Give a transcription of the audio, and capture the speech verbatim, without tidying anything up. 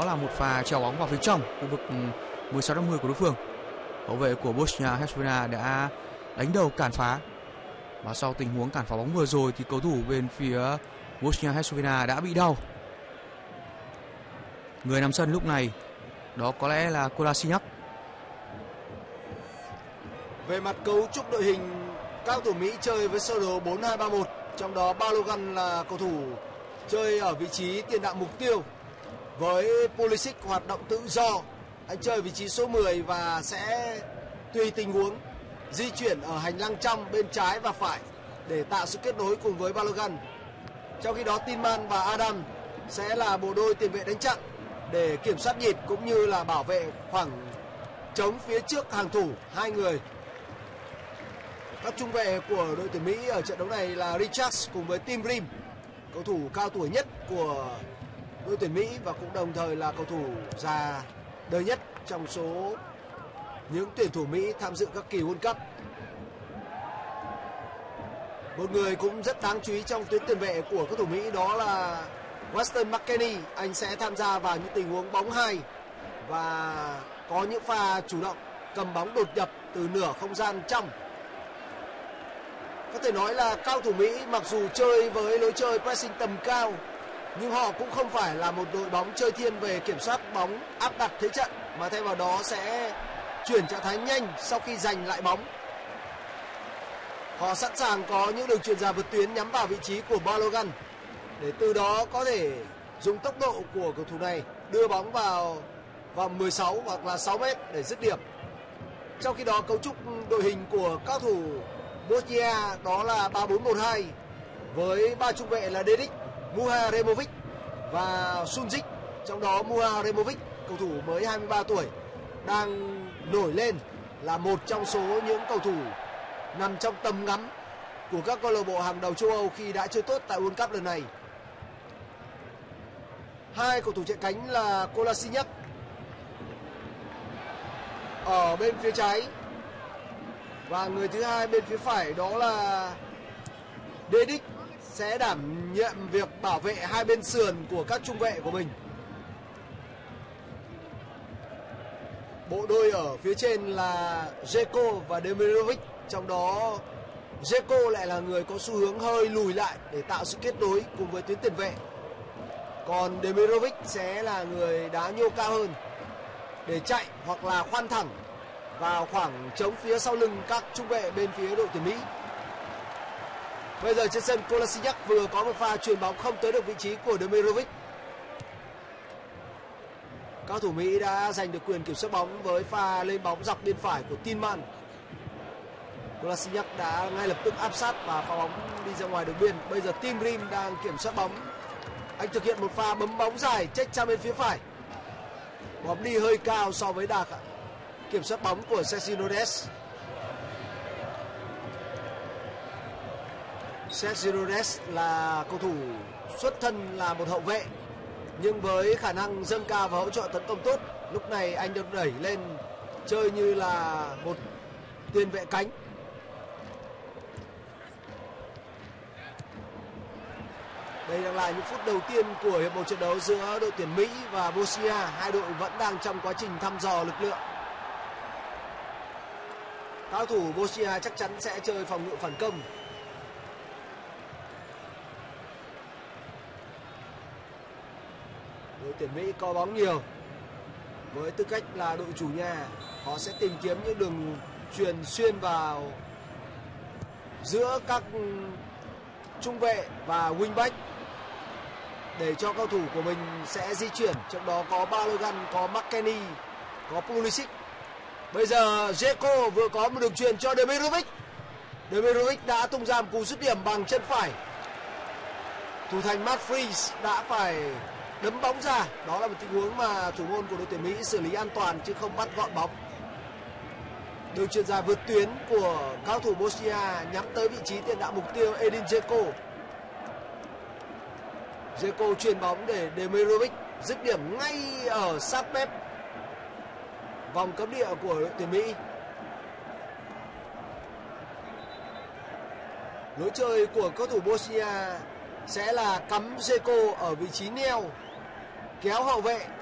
đó là một pha chèo bóng vào phía trong khu vực mười sáu năm mươi của đối phương. Hậu vệ của Bosnia-Herzegovina đã đánh đầu cản phá. Và sau tình huống cản phá bóng vừa rồi thì cầu thủ bên phía Bosnia-Herzegovina đã bị đau. Người nằm sân lúc này đó có lẽ là Kolasinac. Về mặt cấu trúc đội hình, các cầu thủ Mỹ chơi với sơ đồ bốn hai ba một, trong đó Balogun là cầu thủ chơi ở vị trí tiền đạo mục tiêu, với Pulisic hoạt động tự do. Anh chơi vị trí số mười và sẽ tùy tình huống di chuyển ở hành lang trong bên trái và phải để tạo sự kết nối cùng với Balogun. Trong khi đó Tillman và Adam sẽ là bộ đôi tiền vệ đánh chặn để kiểm soát nhịp cũng như là bảo vệ khoảng trống phía trước hàng thủ hai người. Các trung vệ của đội tuyển Mỹ ở trận đấu này là Richards cùng với Tim Rim, cầu thủ cao tuổi nhất của đội tuyển Mỹ và cũng đồng thời là cầu thủ già đời nhất trong số những tuyển thủ Mỹ tham dự các kỳ World Cup. Một người cũng rất đáng chú ý trong tuyến tiền vệ của các thủ Mỹ đó là Weston McKennie. Anh sẽ tham gia vào những tình huống bóng hai và có những pha chủ động cầm bóng đột nhập từ nửa không gian trong. Có thể nói là cao thủ Mỹ mặc dù chơi với lối chơi pressing tầm cao nhưng họ cũng không phải là một đội bóng chơi thiên về kiểm soát bóng áp đặt thế trận, mà thay vào đó sẽ chuyển trạng thái nhanh sau khi giành lại bóng. Họ sẵn sàng có những đường chuyền dài vượt tuyến nhắm vào vị trí của Balogun để từ đó có thể dùng tốc độ của cầu thủ này đưa bóng vào vòng mười sáu hoặc là sáu mét để dứt điểm. Trong khi đó cấu trúc đội hình của các thủ Bosnia đó là ba bốn một hai với ba trung vệ là Dedic, Muha Removic và Sunjic. Trong đó Muha Removic, cầu thủ mới hai mươi ba tuổi, đang nổi lên là một trong số những cầu thủ nằm trong tầm ngắm của các câu lạc bộ hàng đầu châu Âu khi đã chơi tốt tại World Cup lần này. Hai cầu thủ chạy cánh là Kolasinac ở bên phía trái và người thứ hai bên phía phải đó là Dedic sẽ đảm nhiệm việc bảo vệ hai bên sườn của các trung vệ của mình. Bộ đôi ở phía trên là Dzeko và Demirovic, trong đó Dzeko lại là người có xu hướng hơi lùi lại để tạo sự kết nối cùng với tuyến tiền vệ. Còn Demirovic sẽ là người đá nhô cao hơn để chạy hoặc là khoan thẳng vào khoảng trống phía sau lưng các trung vệ bên phía đội tuyển Mỹ. Bây giờ trên sân Kolasinac vừa có một pha chuyền bóng không tới được vị trí của Demirovic. Các thủ Mỹ đã giành được quyền kiểm soát bóng với pha lên bóng dọc bên phải của Tillman. Kolasinac đã ngay lập tức áp sát và phá bóng đi ra ngoài đường biên. Bây giờ Tim Rim đang kiểm soát bóng. Anh thực hiện một pha bấm bóng dài check sang bên phía phải. Bóng đi hơi cao so với đà kiểm soát bóng của Sergio Ramos. Sergio Ramos là cầu thủ xuất thân là một hậu vệ, nhưng với khả năng dâng cao và hỗ trợ tấn công tốt, lúc này anh được đẩy lên chơi như là một tiền vệ cánh. Đây đang là những phút đầu tiên của hiệp một trận đấu giữa đội tuyển Mỹ và Bosnia. Hai đội vẫn đang trong quá trình thăm dò lực lượng. Cao thủ Bosnia chắc chắn sẽ chơi phòng ngự phản công. Đội tuyển Mỹ có bóng nhiều. Với tư cách là đội chủ nhà, họ sẽ tìm kiếm những đường chuyền xuyên vào giữa các trung vệ và wingback để cho cầu thủ của mình sẽ di chuyển. Trong đó có Balogun, có McKennie, có Pulisic. Bây giờ Dzeko vừa có một đường chuyền cho Demirovic. Demirovic đã tung ra một cú dứt điểm bằng chân phải. Thủ thành Matt Freese đã phải đấm bóng ra. Đó là một tình huống mà thủ môn của đội tuyển Mỹ xử lý an toàn chứ không bắt gọn bóng. Đường chuyền dài vượt tuyến của cao thủ Bosnia nhắm tới vị trí tiền đạo mục tiêu Edin Dzeko. Dzeko chuyền bóng để Demirovic dứt điểm ngay ở sát mép vòng cấm địa của đội tuyển Mỹ. Lối chơi của cầu thủ Bosnia sẽ là cắm Dzeko ở vị trí neo, kéo hậu vệ